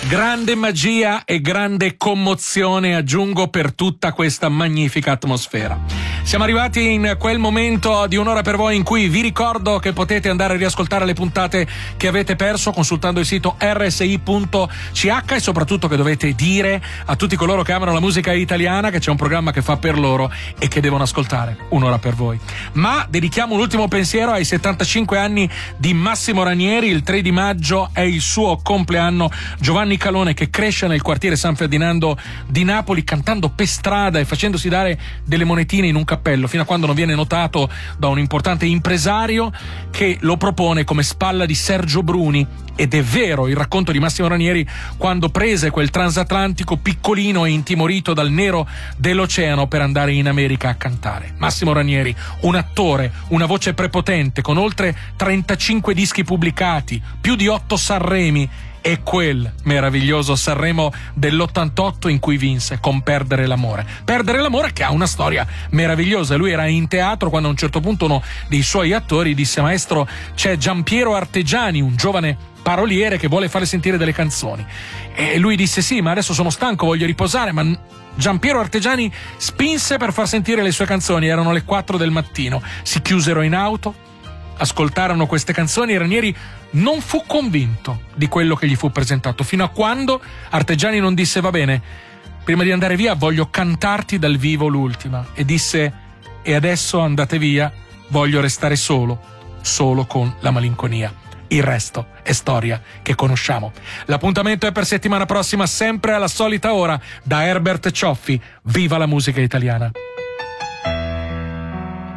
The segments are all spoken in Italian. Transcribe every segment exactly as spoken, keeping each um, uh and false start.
Grande magia e grande commozione, aggiungo, per tutta questa magnifica atmosfera. Siamo arrivati in quel momento di Un'ora per voi in cui vi ricordo che potete andare a riascoltare le puntate che avete perso consultando il sito erre esse i punto ci acca e soprattutto che dovete dire a tutti coloro che amano la musica italiana che c'è un programma che fa per loro e che devono ascoltare Un'ora per voi. Ma dedichiamo un ultimo pensiero ai settantacinque anni di Massimo Ranieri. Il tre di maggio è il suo compleanno. Giovanni Calone, che cresce nel quartiere San Ferdinando di Napoli cantando per strada e facendosi dare delle monetine in un cappello, fino a quando non viene notato da un importante impresario che lo propone come spalla di Sergio Bruni. Ed è vero il racconto di Massimo Ranieri quando prese quel transatlantico piccolino e intimorito dal nero dell'oceano per andare in America a cantare. Massimo Ranieri, un attore, una voce prepotente, con oltre trentacinque dischi pubblicati, più di otto Sanremi, e quel meraviglioso Sanremo dell'ottantotto in cui vinse con Perdere l'amore. Perdere l'amore che ha una storia meravigliosa. Lui era in teatro quando a un certo punto uno dei suoi attori disse: maestro, c'è Giampiero Artegiani, un giovane paroliere che vuole fare sentire delle canzoni. E lui disse: sì, ma adesso sono stanco, voglio riposare. Ma Giampiero Artegiani spinse per far sentire le sue canzoni. Erano le quattro del mattino, si chiusero in auto, ascoltarono queste canzoni e Ranieri non fu convinto di quello che gli fu presentato, fino a quando Artegiani non disse: va bene, prima di andare via voglio cantarti dal vivo l'ultima, e disse: e adesso andate via, voglio restare solo, solo con la malinconia. Il resto è storia che conosciamo. L'appuntamento è per settimana prossima, sempre alla solita ora, da Herbert Cioffi. Viva la musica italiana!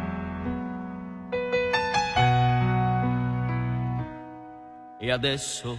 E adesso